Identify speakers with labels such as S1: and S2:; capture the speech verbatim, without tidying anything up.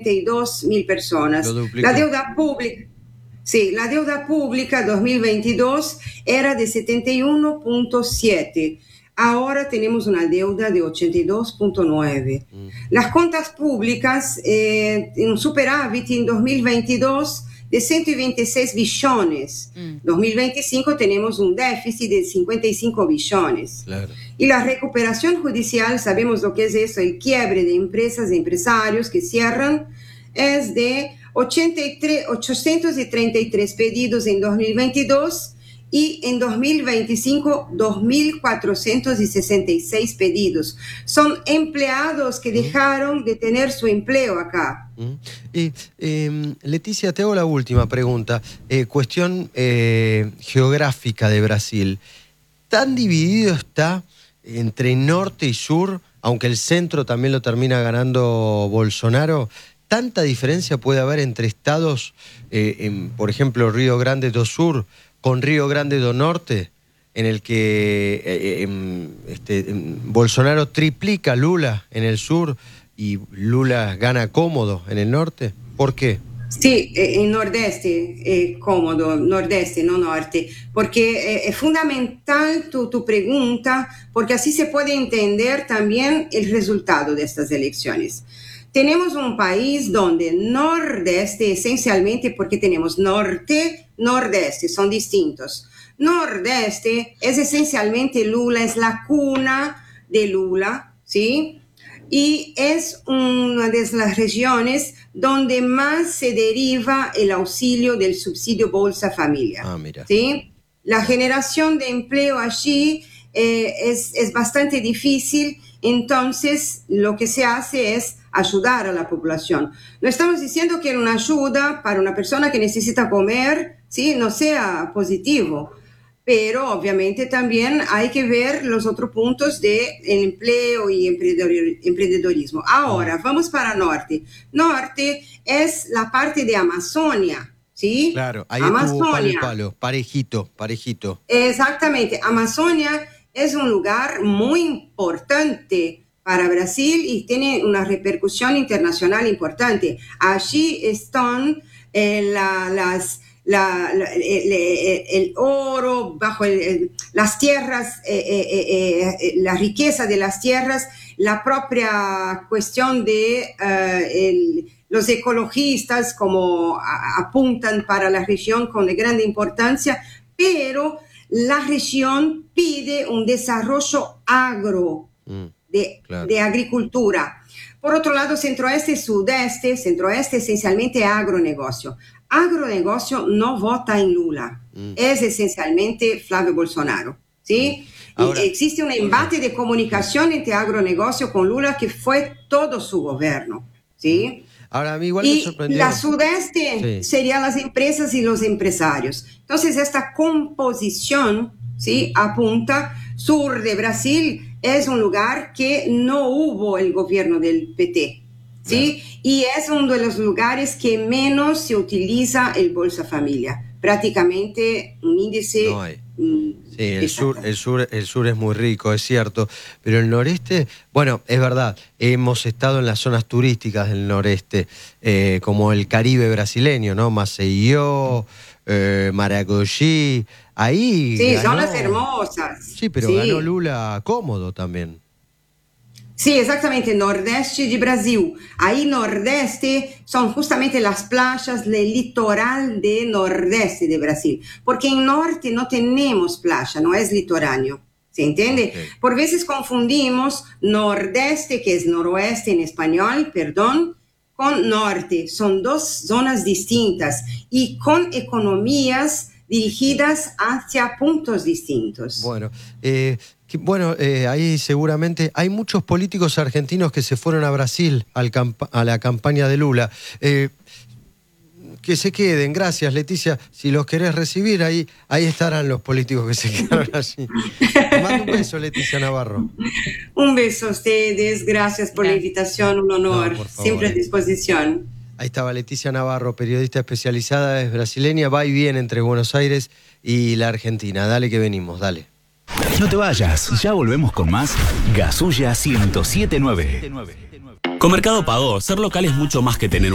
S1: noventa y dos mil personas. La deuda pública, sí, la deuda pública dos mil veintidós era de setenta y uno punto siete. Ahora tenemos una deuda de ochenta y dos punto nueve. Mm. Las cuentas públicas, eh, un superávit en dos mil veintidós de ciento veintiséis billones. Mm. dos mil veinticinco tenemos un déficit de cincuenta y cinco billones. Claro. Y la recuperación judicial, sabemos lo que es eso, el quiebre de empresas y empresarios que cierran, es de ochenta y tres, ochocientos treinta y tres pedidos en dos mil veintidós y en dos mil veinticinco dos mil cuatrocientos sesenta y seis pedidos. Son empleados que dejaron de tener su empleo acá.
S2: Y, eh, Leticia, te hago la última pregunta. Eh, cuestión eh, geográfica de Brasil. ¿Tan dividido está entre norte y sur, aunque el centro también lo termina ganando Bolsonaro? ¿Tanta diferencia puede haber entre estados, eh, en, por ejemplo, Río Grande do Sur con Río Grande do Norte, en el que eh, eh, este, Bolsonaro triplica a Lula en el sur y Lula gana cómodo en el norte? ¿Por qué?
S1: Sí, en nordeste, eh, cómodo, nordeste, no norte, porque eh, es fundamental tu, tu pregunta, porque así se puede entender también el resultado de estas elecciones. Tenemos un país donde nordeste, esencialmente porque tenemos norte, nordeste, son distintos. Nordeste es esencialmente Lula, es la cuna de Lula, ¿sí? Y es una de las regiones donde más se deriva el auxilio del subsidio Bolsa Familia.
S2: Ah, mira.
S1: ¿Sí? La generación de empleo allí eh, es, es bastante difícil, entonces lo que se hace es ayudar a la población. No estamos diciendo que una ayuda para una persona que necesita comer, ¿sí?, no sea positivo, pero obviamente también hay que ver los otros puntos de empleo y emprendedorismo. Ahora, vamos para norte. Norte es la parte de Amazonia, ¿sí?
S2: Claro, ahí
S1: Amazonia.
S2: Estuvo palo y palo, parejito, parejito.
S1: Exactamente. Amazonia es un lugar muy importante para Brasil y tiene una repercusión internacional importante. Allí están eh, la, las... La, la, el, el oro, bajo el, el, las tierras, eh, eh, eh, la riqueza de las tierras, la propia cuestión de uh, el, los ecologistas como a, apuntan para la región con de gran importancia, pero la región pide un desarrollo agro, mm, de, claro. de agricultura. Por otro lado, centro-oeste y sudeste, centro-oeste esencialmente agronegocio. Agronegocio no vota en Lula, mm. es esencialmente Flávio Bolsonaro, ¿sí? Mm. Ahora, y existe un embate de comunicación entre agronegocio con Lula que fue todo su gobierno, ¿sí?
S2: Ahora, a mí igual
S1: y
S2: me sorprendió.
S1: La sudeste sí. serían las empresas y los empresarios. Entonces, esta composición, ¿sí?, apunta, sur de Brasil es un lugar que no hubo el gobierno del P T, ¿sí? Claro. Y es uno de los lugares que menos se utiliza el Bolsa Familia. Prácticamente un índice...
S2: No hay. Sí, el sur, el, sur, el sur es muy rico, es cierto. Pero el noreste, bueno, es verdad, hemos estado en las zonas turísticas del noreste, eh, como el Caribe brasileño, ¿no? Maceió, eh, Maragogi, ahí...
S1: Sí,
S2: ganó,
S1: zonas hermosas.
S2: Sí, pero sí. ganó Lula cómodo también.
S1: Sí, exactamente, nordeste de Brasil. Ahí nordeste son justamente las playas del litoral de nordeste de Brasil. Porque en norte no tenemos playa, no es litoráneo. ¿Se entiende? Okay. Por veces confundimos nordeste, que es noroeste en español, perdón, con norte. Son dos zonas distintas y con economías dirigidas hacia puntos distintos.
S2: Bueno, eh... Que, bueno, eh, ahí seguramente hay muchos políticos argentinos que se fueron a Brasil al a la campaña de Lula. Eh, que se queden, gracias Leticia. Si los querés recibir, ahí, ahí estarán los políticos que se quedaron allí. Te mando un beso, Leticia Navarro.
S1: Un beso a ustedes, gracias por gracias. la invitación, un honor, no, siempre a disposición.
S2: Ahí estaba Leticia Navarro, periodista especializada, es brasileña, va y viene entre Buenos Aires y la Argentina. Dale que venimos, dale.
S3: No te vayas, ya volvemos con más Gasulla ciento siete punto nueve.
S4: Con Mercado Pago, ser local es mucho más que tener